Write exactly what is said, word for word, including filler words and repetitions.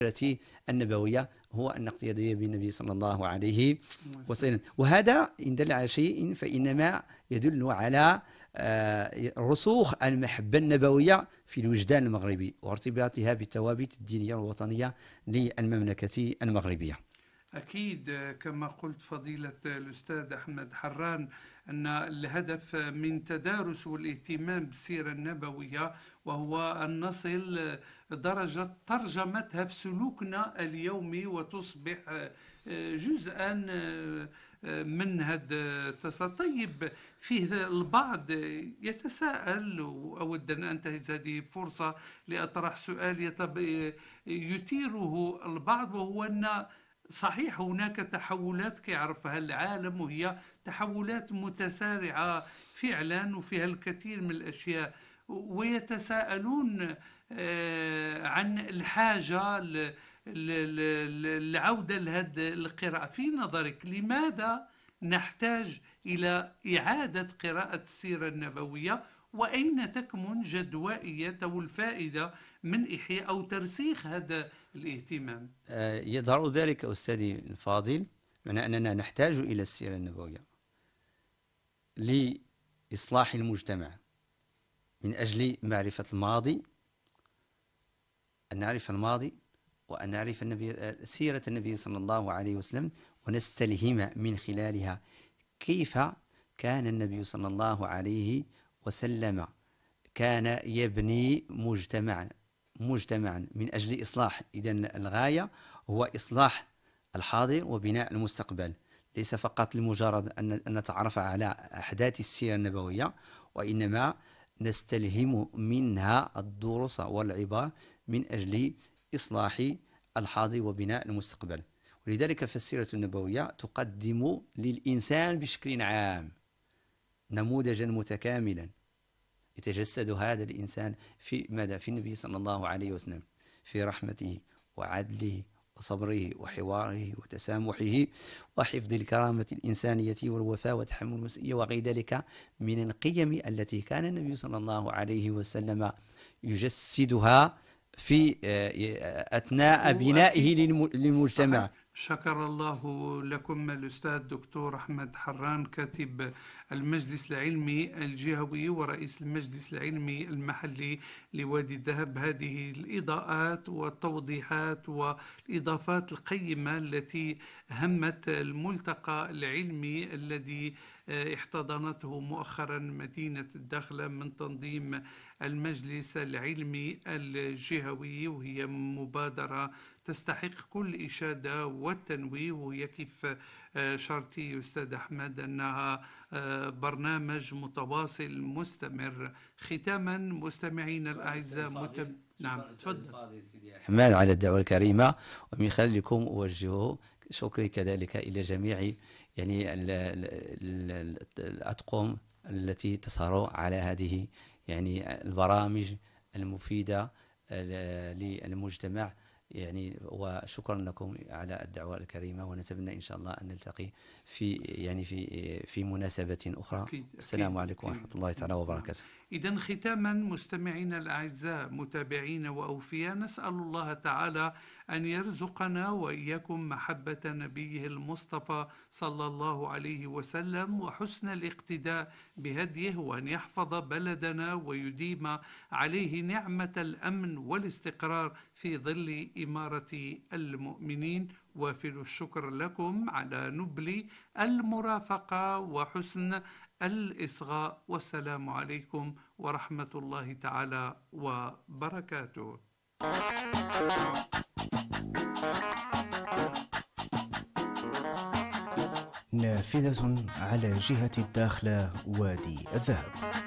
النبوية هو أن نقتدي بالنبي صلى الله عليه وسلم. وهذا إن دل على شيء فإنما يدل على رسوخ المحبة النبوية في الوجدان المغربي وارتباطها بالثوابت الدينية والوطنية للمملكة المغربية. أكيد كما قلت فضيلة الأستاذ أحمد حران أن الهدف من تدارس والاهتمام بالسيرة النبوية وهو أن نصل درجة ترجمتها في سلوكنا اليومي وتصبح جزءا من هذا. طيب فيه البعض يتساءل، وأود أن أنتهز هذه الفرصة لأطرح سؤال يثيره البعض، وهو أن صحيح هناك تحولات كيعرفها العالم وهي تحولات متسارعة فعلا وفيها الكثير من الأشياء، ويتساءلون عن الحاجة للعودة لهذه القراءة. في نظرك لماذا نحتاج إلى إعادة قراءة السيرة النبوية، وأين تكمن جدوائية والفائدة من إحياء أو ترسيخ هذا الاهتمام؟ يظهر ذلك أستاذي الفاضل من أننا نحتاج إلى السيرة النبوية لإصلاح المجتمع من أجل معرفة الماضي، أن نعرف الماضي وأن نعرف النبي سيرة النبي صلى الله عليه وسلم ونستلهم من خلالها كيف كان النبي صلى الله عليه وسلم كان يبني مجتمعا مجتمعا من أجل إصلاح. إذن الغاية هو إصلاح الحاضر وبناء المستقبل، ليس فقط لمجرد أن نتعرف على أحداث السيرة النبوية، وإنما نستلهم منها الدروس والعبر من أجل إصلاح الحاضر وبناء المستقبل. ولذلك فالسيرة النبوية تقدم للإنسان بشكل عام نموذجا متكاملا يتجسد هذا الإنسان في ماذا؟ في النبي صلى الله عليه وسلم، في رحمته وعدله وصبره وحواره وتسامحه وحفظ الكرامة الإنسانية والوفاء وتحمل المسؤولية وغير ذلك من القيم التي كان النبي صلى الله عليه وسلم يجسدها في أثناء بنائه للمجتمع. شكر الله لكم الأستاذ دكتور أحمد حران، كاتب المجلس العلمي الجهوي ورئيس المجلس العلمي المحلي لوادي الذهب، هذه الإضاءات والتوضيحات والإضافات القيمة التي همت الملتقى العلمي الذي احتضنته مؤخرا مدينة الداخلة من تنظيم المجلس العلمي الجهوي، وهي مبادرة تستحق كل إشادة والتنويه، وهي كيف شرطي أستاذ أحمد أنها برنامج متواصل مستمر. ختاما مستمعينا الأعزاء متب... نعم تفضل أحمد على الدعوة الكريمة، ومن خلالكم أوجه شكري كذلك إلى جميع يعني الأطقم التي تسهر على هذه يعني البرامج المفيدة للمجتمع يعني. وشكرا لكم على الدعوة الكريمة، ونتمنى إن شاء الله أن نلتقي في يعني في في مناسبة أخرى. أكيد السلام أكيد عليكم ورحمة الله تعالى وبركاته. إذن ختاما مستمعينا الأعزاء متابعين وأوفياء، نسأل الله تعالى أن يرزقنا وإياكم محبة نبيه المصطفى صلى الله عليه وسلم وحسن الاقتداء بهديه، وأن يحفظ بلدنا ويديم عليه نعمة الأمن والاستقرار في ظل إمارة المؤمنين. وافر الشكر لكم على نبل المرافقة وحسن الإصغاء، والسلام عليكم ورحمة الله تعالى وبركاته. نافذة على جهة الداخلة وادي الذهب.